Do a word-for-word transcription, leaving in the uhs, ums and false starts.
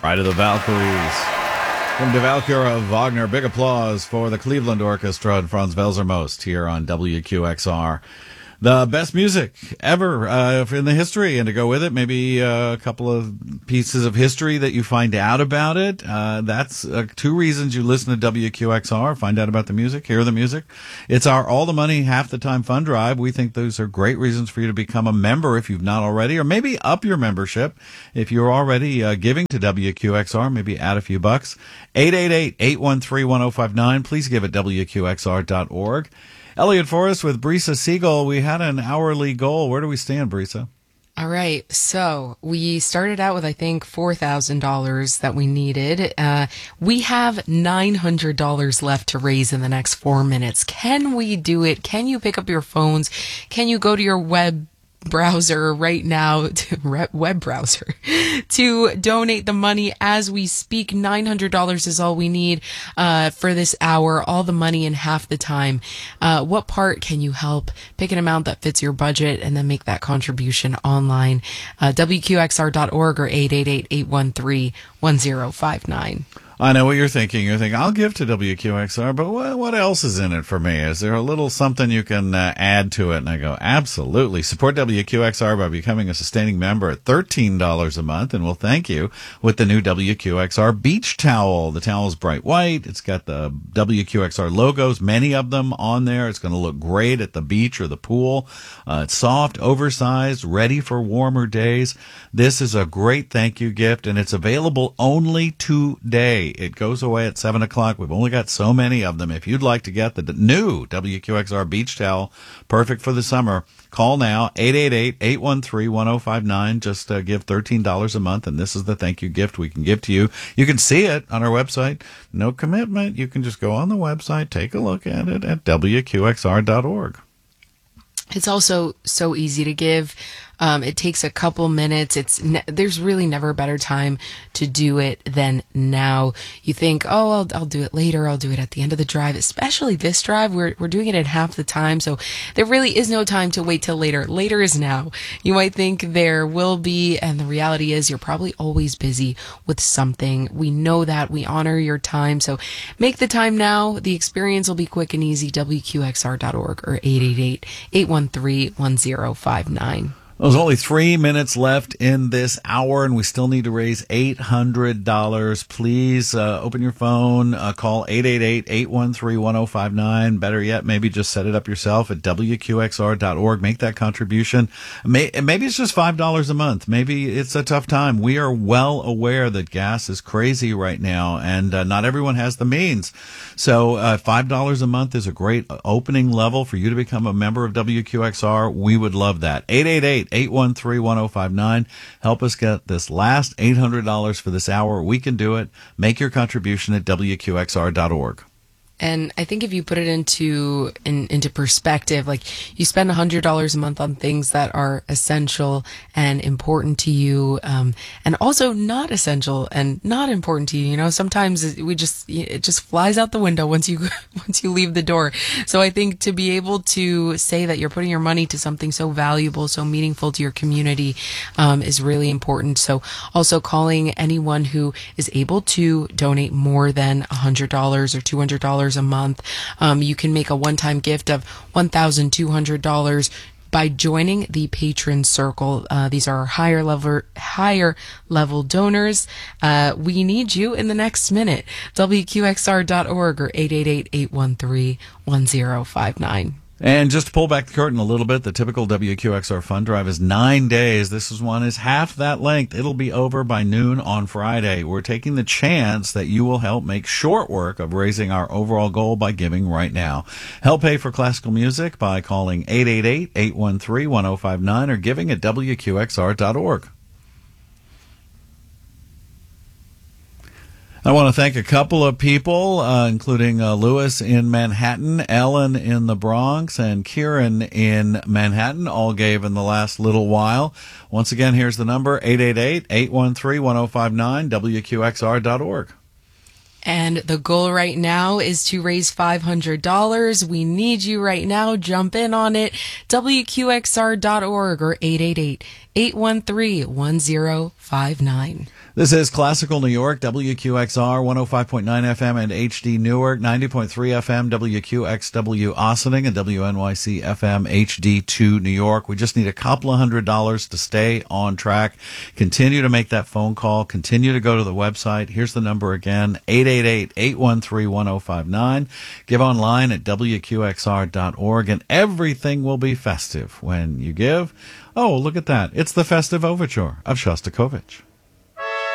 Ride of the Valkyries. From Die Walküre of Wagner, big applause for the Cleveland Orchestra and Franz Welser-Most here on W Q X R. The best music ever uh, in the history, and to go with it, maybe uh, a couple of pieces of history that you find out about it. Uh, that's uh, two reasons you listen to W Q X R, find out about the music, hear the music. It's our All the Money, Half the Time fund drive. We think those are great reasons for you to become a member if you've not already, or maybe up your membership if you're already uh, giving to W Q X R, maybe add a few bucks. eight eight eight, eight one three, one oh five nine. Please give at W Q X R dot org. Elliot Forrest with Brisa Siegel. We had an hourly goal. Where do we stand, Brisa? All right. So we started out with, I think, four thousand dollars that we needed. Uh, we have nine hundred dollars left to raise in the next four minutes. Can we do it? Can you pick up your phones? Can you go to your web browser right now, to web browser, to donate the money as we speak? nine hundred dollars is all we need uh, for this hour, all the money in half the time. Uh, what part can you help? Pick an amount that fits your budget and then make that contribution online. Uh, W Q X R dot org or eight eight eight, eight one three, one oh five nine. I know what you're thinking. You're thinking, I'll give to W Q X R, but what, what else is in it for me? Is there a little something you can uh, add to it? And I go, absolutely. Support W Q X R by becoming a sustaining member at thirteen dollars a month, and we'll thank you with the new W Q X R beach towel. The towel is bright white. It's got the W Q X R logos, many of them on there. It's going to look great at the beach or the pool. Uh, it's soft, oversized, ready for warmer days. This is a great thank you gift, and it's available only today. It goes away at seven o'clock. We've only got so many of them. If you'd like to get the new W Q X R beach towel, perfect for the summer, call now, eight eight eight, eight one three, one oh five nine. Just uh, give thirteen dollars a month, and this is the thank you gift we can give to you. You can see it on our website. No commitment. You can just go on the website, take a look at it at W Q X R dot org. It's also so easy to give. Um, it takes a couple minutes. It's ne- there's really never a better time to do it than now. You think, oh, I'll I'll do it later. I'll do it at the end of the drive. Especially this drive, we're we're doing it in half the time, so there really is no time to wait till later. Later is now. You might think there will be, and the reality is you're probably always busy with something. We know that. We honor your time, so make the time now. The experience will be quick and easy. W Q X R dot org or eight eight eight, eight one three, one oh five nine. There's only three minutes left in this hour, and we still need to raise eight hundred dollars. Please uh, open your phone, uh, call eight eight eight, eight one three, one oh five nine. Better yet, maybe just set it up yourself at W Q X R dot org. Make that contribution. May, maybe it's just five dollars a month. Maybe it's a tough time. We are well aware that gas is crazy right now, and uh, not everyone has the means. So uh, five dollars a month is a great opening level for you to become a member of W Q X R. We would love that. eight eight eight, eight one three, one oh five nine. Help us get this last eight hundred dollars for this hour. We can do it. Make your contribution at W Q X R dot org. And I think if you put it into in, into perspective, like you spend one hundred dollars a month on things that are essential and important to you, um, and also not essential and not important to you. You know, sometimes we just it just flies out the window once you once you leave the door. So I think to be able to say that you're putting your money to something so valuable, so meaningful to your community, um, is really important. So also calling anyone who is able to donate more than one hundred dollars or two hundred dollars a month. Um, you can make a one-time gift of one thousand two hundred dollars by joining the Patron Circle. Uh, these are our higher level, higher level donors. Uh, we need you in the next minute. W Q X R dot org or eight eight eight, eight one three, one oh five nine. And just to pull back the curtain a little bit, the typical W Q X R fund drive is nine days. This is one is half that length. It'll be over by noon on Friday. We're taking the chance that you will help make short work of raising our overall goal by giving right now. Help pay for classical music by calling eight eight eight, eight one three, one oh five nine or giving at W Q X R dot org. I want to thank a couple of people, uh, including uh, Lewis in Manhattan, Ellen in the Bronx, and Kieran in Manhattan, all gave in the last little while. Once again, here's the number, eight eight eight, eight one three, one oh five nine, W Q X R dot org. And the goal right now is to raise five hundred dollars. We need you right now. Jump in on it. W Q X R dot org or eight eight eight, eight one three, one zero five nine. This is Classical New York, W Q X R, one oh five point nine F M and H D Newark, ninety point three F M, W Q X W Ossining, and W N Y C F M H D two New York. We just need a couple of hundred dollars to stay on track. Continue to make that phone call. Continue to go to the website. Here's the number again, eight eight eight, eight one three, one oh five nine. Give online at W Q X R dot org, and everything will be festive when you give. Oh, look at that. It's the festive overture of Shostakovich.